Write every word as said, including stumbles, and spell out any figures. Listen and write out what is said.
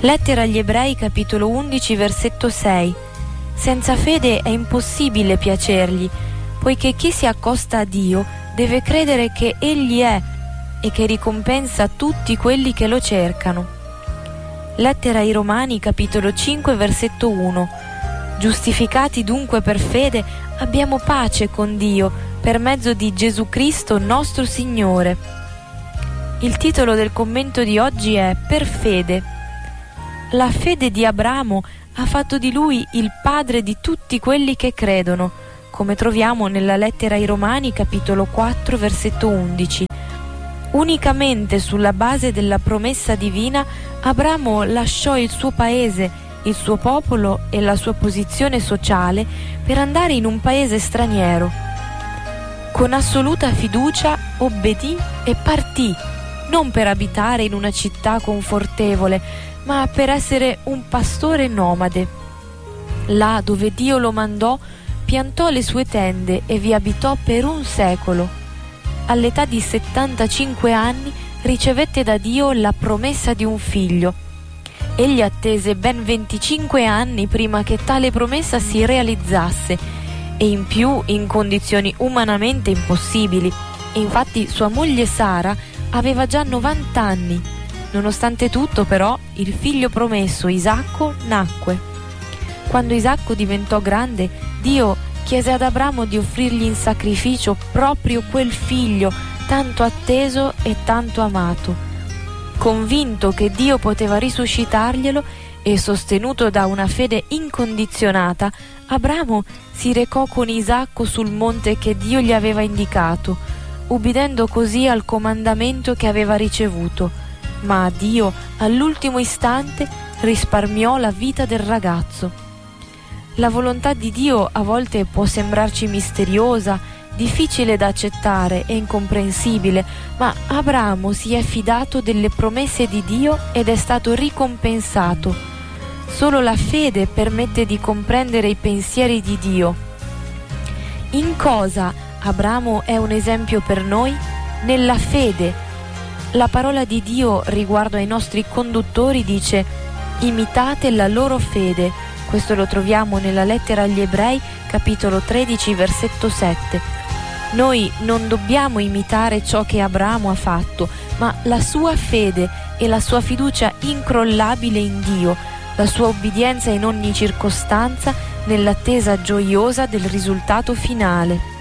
Lettera agli Ebrei, capitolo undici, versetto sei. Senza fede è impossibile piacergli, poiché chi si accosta a Dio deve credere che Egli è e che ricompensa tutti quelli che lo cercano. Lettera ai Romani, capitolo cinque, versetto uno. Giustificati dunque per fede, abbiamo pace con Dio per mezzo di Gesù Cristo nostro Signore. Il titolo del commento di oggi è Per fede. La fede di Abramo ha fatto di lui il padre di tutti quelli che credono, come troviamo nella lettera ai Romani, capitolo quattro, versetto undici. Unicamente sulla base della promessa divina, Abramo lasciò il suo paese, il suo popolo e la sua posizione sociale per andare in un paese straniero. Con assoluta fiducia obbedì e partì, non per abitare in una città confortevole, ma per essere un pastore nomade. Là dove Dio lo mandò, piantò le sue tende e vi abitò per un secolo. All'età di settantacinque anni ricevette da Dio la promessa di un figlio. Egli attese ben venticinque anni prima che tale promessa si realizzasse, e in più in condizioni umanamente impossibili. Infatti sua moglie Sara aveva già novanta anni. Nonostante tutto, però, il figlio promesso, Isacco, nacque. Quando Isacco diventò grande, Dio chiese ad Abramo di offrirgli in sacrificio proprio quel figlio tanto atteso e tanto amato. Convinto che Dio poteva risuscitarglielo e sostenuto da una fede incondizionata, Abramo si recò con Isacco sul monte che Dio gli aveva indicato, ubbidendo così al comandamento che aveva ricevuto. Ma Dio all'ultimo istante risparmiò la vita del ragazzo. La volontà di Dio a volte può sembrarci misteriosa, difficile da accettare e incomprensibile, ma Abramo si è fidato delle promesse di Dio ed è stato ricompensato. Solo la fede permette di comprendere i pensieri di Dio. In cosa Abramo è un esempio per noi? Nella fede. La parola di Dio riguardo ai nostri conduttori dice: imitate la loro fede. Questo lo troviamo nella lettera agli Ebrei, capitolo tredici, versetto sette. Noi non dobbiamo imitare ciò che Abramo ha fatto, ma la sua fede e la sua fiducia incrollabile in Dio, la sua obbedienza in ogni circostanza nell'attesa gioiosa del risultato finale.